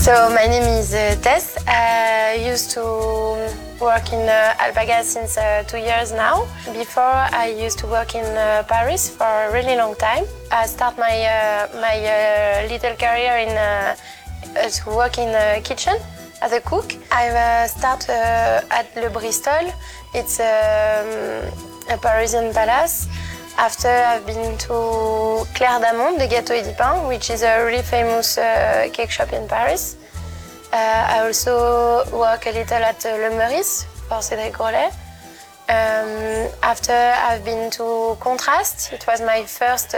So my name is Tess. I used to work in Alpaga since 2 years now. Before I used to work in Paris for a really long time. I started my little career in to work in the kitchen as a cook. I started at Le Bristol. It's a Parisian palace. After I've been to Claire d'Amont, the Gâteau et Dipin, which is a really famous cake shop in Paris. I also work a little at Le Meurice for Cédric Grolet. After I've been to Contraste. It was my first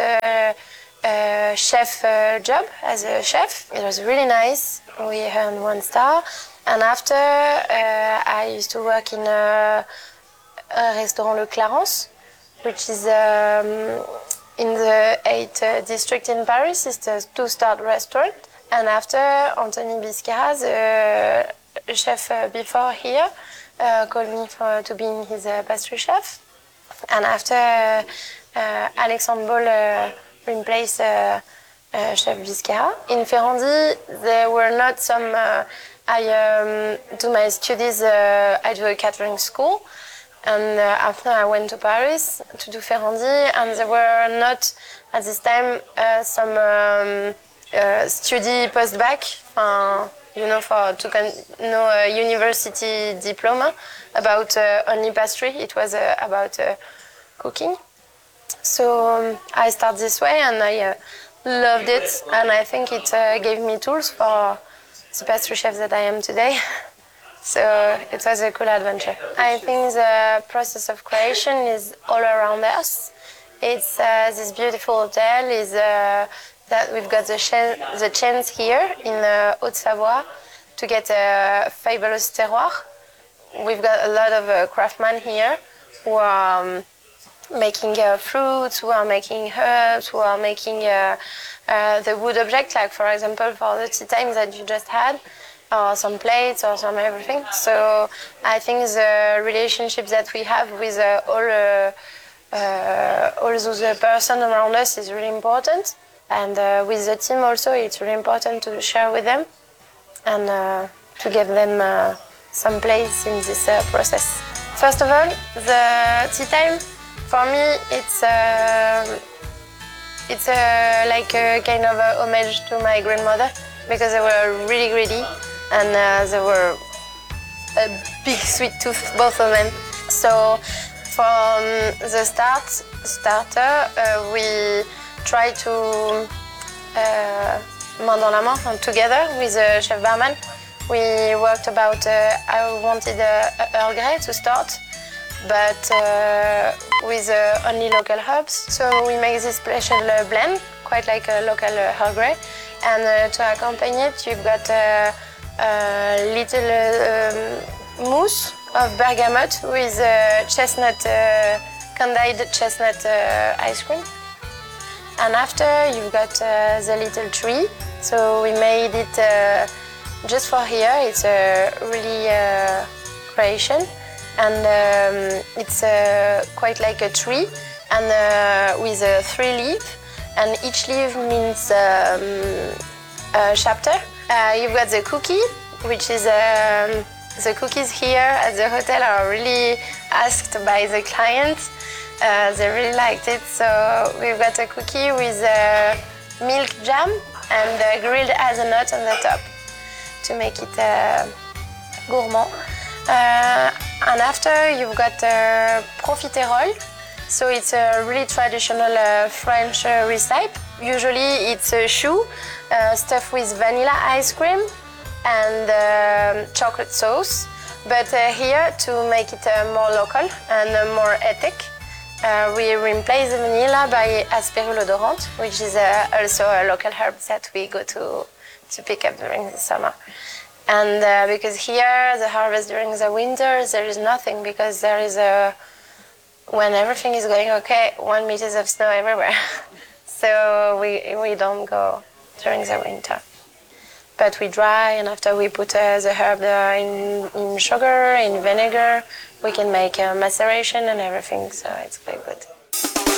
chef job as a chef. It was really nice. We earned 1 star. And after I used to work in a restaurant Le Clarence, which is in the 8th district in Paris. It's a 2-star restaurant. And after, Anthony Biscara, the chef before here, called me to be his pastry chef. And after, Alexandre Ball replaced Chef Biscara. In Ferrandi, there were not some... I do my studies, I do a catering school. And after I went to Paris to do Ferrandi, and there were not, at this time, some study post-bac, you know, a university diploma about only pastry. It was about cooking. So I started this way, and I loved it, and I think it gave me tools for the pastry chef that I am today. So it was a cool adventure. I think the process of creation is all around us. It's this beautiful hotel is that we've got the chance here in Haute-Savoie to get a fabulous terroir. We've got a lot of craftsmen here who are making fruits, who are making herbs, who are making the wood object, like for example for the tea time that you just had. Or some plates or some everything. So I think the relationship that we have with all those persons around us is really important. And with the team also, it's really important to share with them and to give them some place in this process. First of all, the tea time, for me, it's like a kind of a homage to my grandmother, because they were really greedy. And they were a big sweet tooth, both of them. So from the starter, we try to main dans la main, together with the chef barman. We worked about, I wanted a Earl Grey to start, but with only local herbs. So we make this special blend, quite like a local Earl Grey. And to accompany it, you've got little mousse of bergamot with chestnut, candied chestnut ice cream. And after you've got the little tree. So we made it just for here. It's a really creation, and it's quite like a tree, and with 3 leaves, and each leaf means a chapter. You've got the cookie, which is the cookies here at the hotel are really asked by the clients. They really liked it, so we've got a cookie with milk jam and grilled hazelnut on the top to make it gourmand. And after you've got profiterole. So it's a really traditional French recipe. Usually it's a choux stuffed with vanilla ice cream and chocolate sauce. But here, to make it more local and more ethnic, we replace the vanilla by Asperule odorante, which is also a local herb that we go to pick up during the summer. And because here, the harvest during the winter, there is nothing, because there is when everything is going okay, 1 meter of snow everywhere. So we don't go during the winter. But we dry, and after we put the herb in sugar, in vinegar, we can make a maceration and everything, so it's quite good.